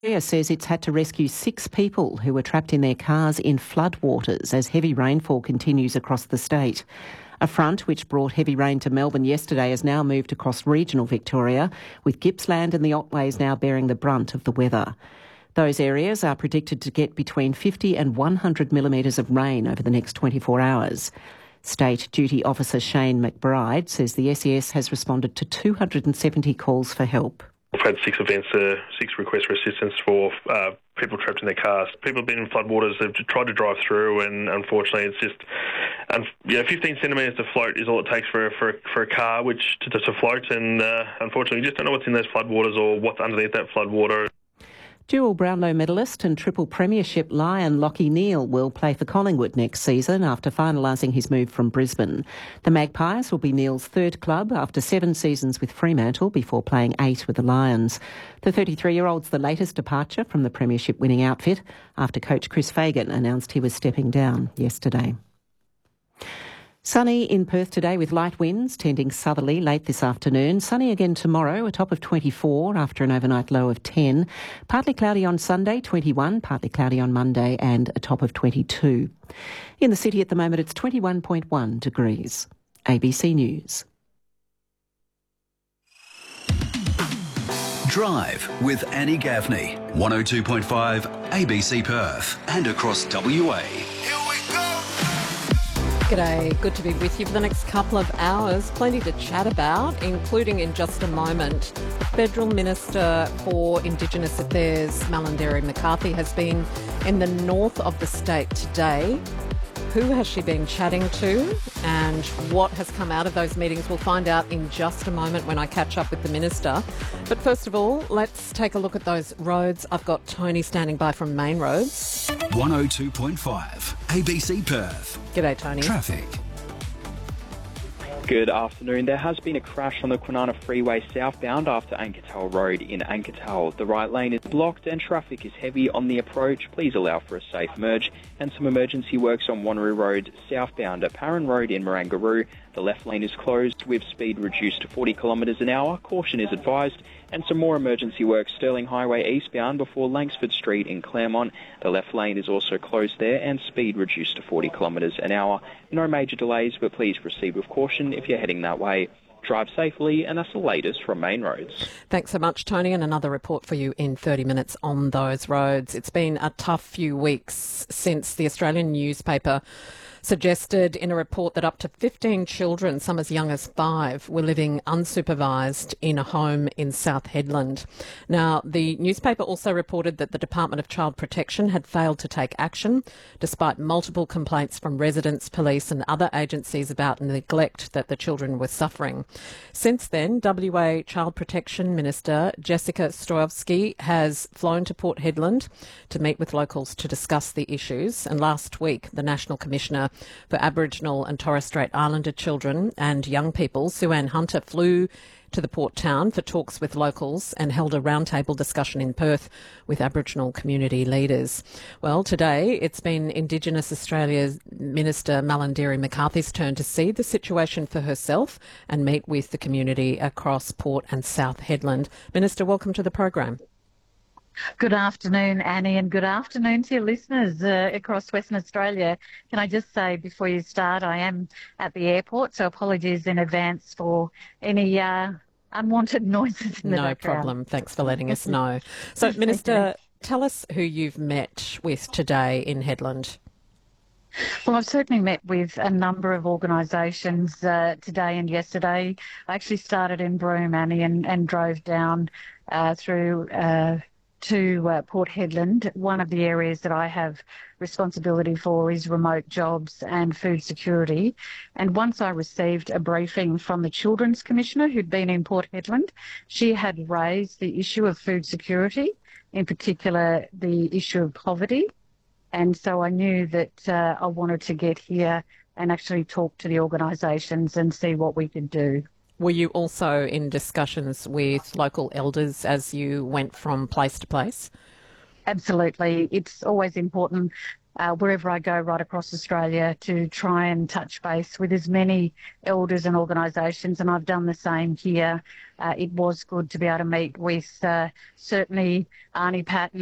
Victoria says it's had to rescue 6 people who were trapped in their cars in floodwaters as heavy rainfall continues across the state. A front which brought heavy rain to Melbourne yesterday has now moved across regional Victoria, with Gippsland and the Otways now bearing the brunt of the weather. Those areas are predicted to get between 50 and 100 millimetres of rain over the next 24 hours. State Duty Officer Shane McBride says the SES has responded to 270 calls for help. We've had 6 events, 6 requests for assistance for people trapped in their cars. People have been in floodwaters, they've tried to drive through, and unfortunately it's just 15 centimetres to float is all it takes for a car which to float, and unfortunately you just don't know what's in those floodwaters or what's underneath that floodwater. Dual Brownlow medalist and triple premiership Lion Lachie Neale will play for Collingwood next season after finalising his move from Brisbane. The Magpies will be Neale's 3rd club after 7 seasons with Fremantle before playing 8 with the Lions. The 33-year-old's the latest departure from the premiership winning outfit after coach Chris Fagan announced he was stepping down yesterday. Sunny in Perth today with light winds, tending southerly late this afternoon. Sunny again tomorrow, a top of 24 after an overnight low of 10. Partly cloudy on Sunday, 21, partly cloudy on Monday and a top of 22. In the city at the moment, it's 21.1 degrees. ABC News. Drive with Annie Gaffney, 102.5 ABC Perth and across WA. G'day, good to be with you for the next couple of hours. Plenty to chat about, including in just a moment. Federal Minister for Indigenous Affairs, Malarndirri McCarthy, has been in the north of the state today. Who has she been chatting to and what has come out of those meetings? We'll find out in just a moment when I catch up with the Minister. But first of all, let's take a look at those roads. I've got Tony standing by from Main Roads. 102.5 ABC Perth. G'day, Tony. Traffic. Good afternoon. There has been a crash on the Kwinana Freeway southbound after Anketal Road in Anketal. The right lane is blocked and traffic is heavy on the approach. Please allow for a safe merge. And some emergency works on Wanneroo Road southbound at Parran Road in Marangaroo. The left lane is closed with speed reduced to 40 kilometres an hour. Caution is advised. And some more emergency works Stirling Highway eastbound before Langsford Street in Claremont. The left lane is also closed there and speed reduced to 40 kilometres an hour. No major delays, but please proceed with caution if you're heading that way. Drive safely, and that's the latest from Main Roads. Thanks so much, Tony, and another report for you in 30 minutes on those roads. It's been a tough few weeks since the Australian newspaper suggested in a report that up to 15 children, some as young as 5, were living unsupervised in a home in South Hedland. Now, the newspaper also reported that the Department of Child Protection had failed to take action, despite multiple complaints from residents, police and other agencies about neglect that the children were suffering. Since then, WA Child Protection Minister Jessica Stroyovsky has flown to Port Hedland to meet with locals to discuss the issues. And last week, the National Commissioner for Aboriginal and Torres Strait Islander children and young people, Sue-Ann Hunter, flew to the port town for talks with locals and held a roundtable discussion in Perth with Aboriginal community leaders. Well, today it's been Indigenous Australia's Minister Malarndirri McCarthy's turn to see the situation for herself and meet with the community across Port and South Hedland. Minister, welcome to the program. Good afternoon, Annie, and good afternoon to your listeners across Western Australia. Can I just say before you start, I am at the airport, so apologies in advance for any unwanted noises in the background. No problem. Thanks for letting us know. So, Minister, tell us who you've met with today in Hedland. Well, I've certainly met with a number of organisations today and yesterday. I actually started in Broome, Annie, and drove down through to Port Hedland. One of the areas that I have responsibility for is remote jobs and food security. And once I received a briefing from the Children's Commissioner who'd been in Port Hedland, she had raised the issue of food security, in particular the issue of poverty. And so I knew that I wanted to get here and actually talk to the organisations and see what we could do. Were you also in discussions with local elders as you went from place to place? Absolutely. It's always important wherever I go right across Australia to try and touch base with as many elders and organisations, and I've done the same here. It was good to be able to meet with certainly Arnie Patton